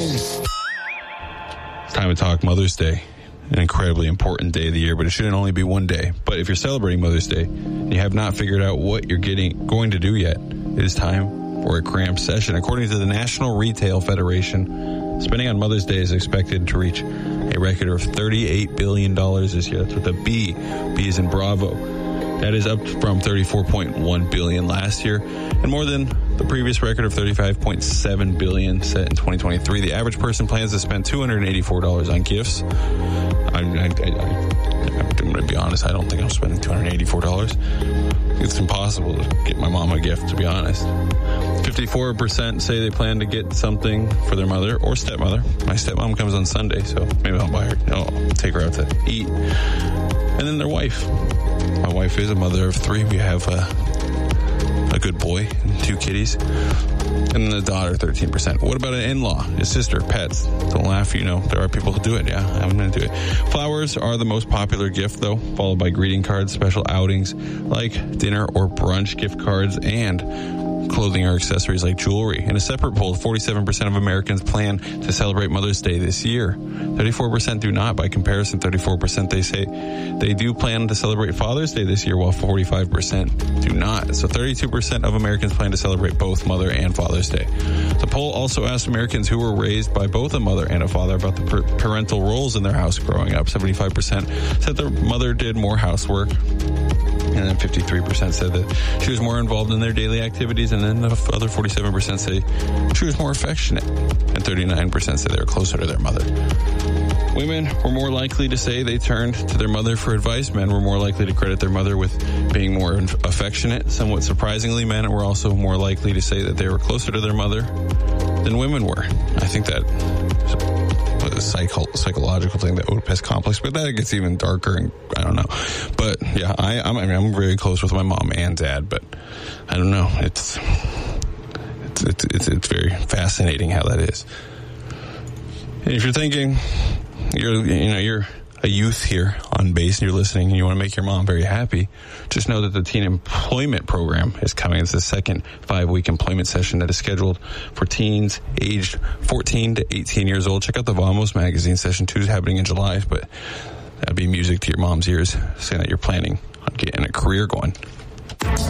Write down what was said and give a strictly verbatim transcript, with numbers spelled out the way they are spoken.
It's time to talk Mother's Day. An incredibly important day of the year, but it shouldn't only be one day. But if you're celebrating Mother's Day and you have not figured out what you're getting going to do yet, it is time for a cramped session. According to the National Retail Federation, spending on Mother's Day is expected to reach a record of thirty-eight billion dollars this year. That's with a B. B is in Bravo. That is up from thirty-four point one billion dollars last year, and more than the previous record of thirty-five point seven billion dollars set in twenty twenty-three. The average person plans to spend two hundred eighty-four dollars on gifts. I, I, I, I'm going to be honest, I don't think I'm spending two hundred eighty-four dollars. It's impossible to get my mom a gift, to be honest. fifty-four percent say they plan to get something for their mother or stepmother. My stepmom comes on Sunday, so maybe I'll buy her. I'll take her out to eat. And then their wife. My wife is a mother of three. We have a, a good boy and two kitties. And then the daughter, thirteen percent. What about an in-law, his sister, pets? Don't laugh, you know, there are people who do it. Yeah, I'm going to do it. Flowers are the most popular gift, though, followed by greeting cards, special outings like dinner or brunch gift cards, and clothing or accessories like jewelry. In a separate poll, forty-seven percent of Americans plan to celebrate Mother's Day this year. thirty-four percent do not. By comparison, thirty-four percent they say they do plan to celebrate Father's Day this year, while forty-five percent do not. So thirty-two percent of Americans plan to celebrate both Mother and Father's Day. The poll also asked Americans who were raised by both a mother and a father about the per- parental roles in their house growing up. seventy-five percent said their mother did more housework. And then fifty-three percent said that she was more involved in their daily activities. And then the other forty-seven percent say she was more affectionate. And thirty-nine percent said they were closer to their mother. Women were more likely to say they turned to their mother for advice. Men were more likely to credit their mother with being more affectionate. Somewhat surprisingly, men were also more likely to say that they were closer to their mother than women were. I think that a psycho- psychological thing, the Oedipus complex, but that gets even darker, and I don't know. But yeah, I, I'm, I mean, I'm very close with my mom and dad, but I don't know. It's it's it's it's, it's very fascinating how that is. And if you're thinking you're you know you're a youth here on base and you're listening and you want to make your mom very happy, just know that the Teen Employment Program is coming. It's the second five-week employment session that is scheduled for teens aged fourteen to eighteen years old. Check out the Vamos magazine. Session two is happening in July, but that'd be music to your mom's ears, saying that you're planning on getting a career going.